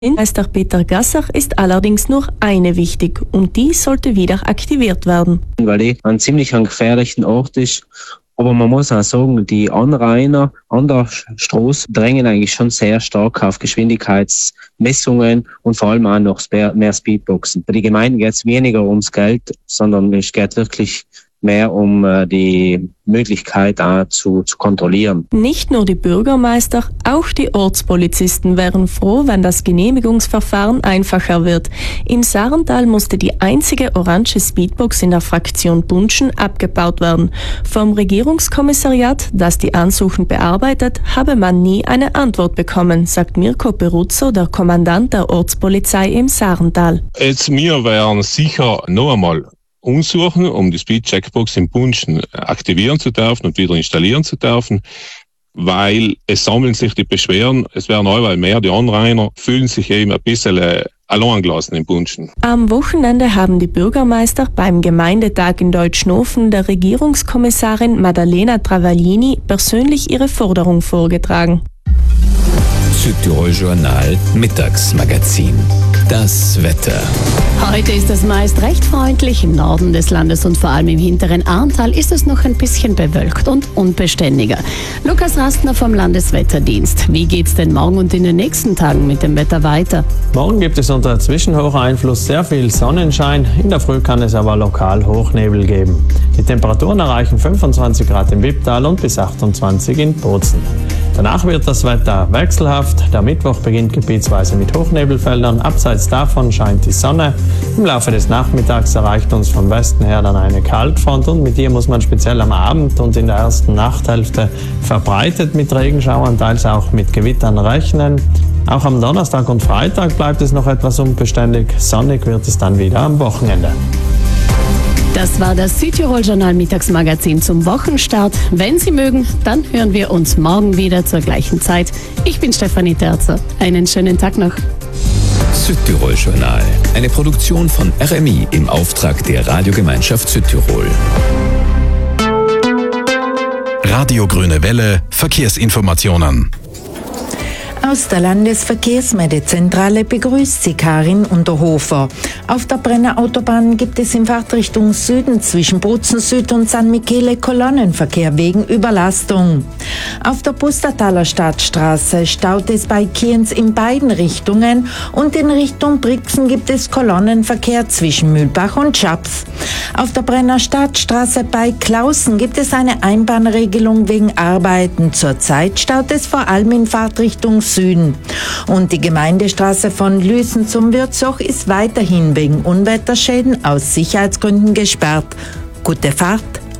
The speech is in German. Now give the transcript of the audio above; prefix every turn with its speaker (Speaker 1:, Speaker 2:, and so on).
Speaker 1: Meister Peter Gassach ist allerdings nur eine wichtig und die sollte wieder aktiviert werden.
Speaker 2: Weil die ein ziemlich gefährlichen Ort ist. Aber man muss auch sagen, die Anrainer an der Straße drängen eigentlich schon sehr stark auf Geschwindigkeitsmessungen und vor allem auch noch mehr Speedboxen. Bei den Gemeinden geht es weniger ums Geld, sondern es geht wirklich mehr um die Möglichkeit auch zu kontrollieren.
Speaker 1: Nicht nur die Bürgermeister, auch die Ortspolizisten wären froh, wenn das Genehmigungsverfahren einfacher wird. In Sarental musste die einzige orange Speedbox in der Fraktion Bunschen abgebaut werden. Vom Regierungskommissariat, das die Ansuchen bearbeitet, habe man nie eine Antwort bekommen, sagt Mirko Peruzzo, der Kommandant der Ortspolizei im Sarental.
Speaker 3: Wir werden sicher noch einmal umsuchen, um die Speed-Checkbox in Bunschen aktivieren zu dürfen und wieder installieren zu dürfen, weil es sammeln sich die Beschwerden, es werden allweil mehr, die Anrainer fühlen sich eben ein bisschen allein gelassen in Bunschen.
Speaker 1: Am Wochenende haben die Bürgermeister beim Gemeindetag in Deutschnofen der Regierungskommissarin Maddalena Travaglini persönlich ihre Forderung vorgetragen.
Speaker 4: Südtirol Journal Mittagsmagazin. Das Wetter.
Speaker 5: Heute ist es meist recht freundlich. Im Norden des Landes und vor allem im hinteren Ahrntal ist es noch ein bisschen bewölkt und unbeständiger. Lukas Rastner vom Landeswetterdienst. Wie geht's denn morgen und in den nächsten Tagen mit dem Wetter weiter?
Speaker 6: Morgen gibt es unter Zwischenhocheinfluss sehr viel Sonnenschein. In der Früh kann es aber lokal Hochnebel geben. Die Temperaturen erreichen 25 Grad im Wipptal und bis 28 in Bozen. Danach wird das Wetter wechselhaft. Der Mittwoch beginnt gebietsweise mit Hochnebelfeldern. Abseits davon scheint die Sonne. Im Laufe des Nachmittags erreicht uns vom Westen her dann eine Kaltfront und mit ihr muss man speziell am Abend und in der ersten Nachthälfte verbreitet mit Regenschauern, teils auch mit Gewittern rechnen. Auch am Donnerstag und Freitag bleibt es noch etwas unbeständig. Sonnig wird es dann wieder am Wochenende.
Speaker 5: Das war das Südtirol-Journal Mittagsmagazin zum Wochenstart. Wenn Sie mögen, dann hören wir uns morgen wieder zur gleichen Zeit. Ich bin Stefanie Terzer. Einen schönen Tag noch.
Speaker 4: Südtirol Journal, eine Produktion von RMI im Auftrag der Radiogemeinschaft Südtirol.
Speaker 7: Radio Grüne Welle, Verkehrsinformationen.
Speaker 8: Aus der Landesverkehrsmeldezentrale begrüßt sie Karin Unterhofer. Auf der Brenner Autobahn gibt es in Fahrtrichtung Süden zwischen Bozen Süd und San Michele Kolonnenverkehr wegen Überlastung. Auf der Pustertaler Stadtstraße staut es bei Kienz in beiden Richtungen und in Richtung Brixen gibt es Kolonnenverkehr zwischen Mühlbach und Schaps. Auf der Brenner Stadtstraße bei Klausen gibt es eine Einbahnregelung wegen Arbeiten. Zurzeit staut es vor allem in Fahrtrichtung Süden. Und die Gemeindestraße von Lüsen zum Würzoch ist weiterhin wegen Unwetterschäden aus Sicherheitsgründen gesperrt. Gute Fahrt!